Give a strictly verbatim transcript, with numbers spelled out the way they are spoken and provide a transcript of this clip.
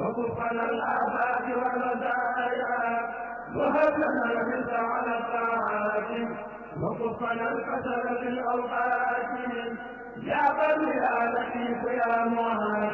وكفنا الآفات والمزايا وهب لنا الرزق على الطاعات وكفنا الكسل في الأوقات يا بر يا لطيف يا معاذ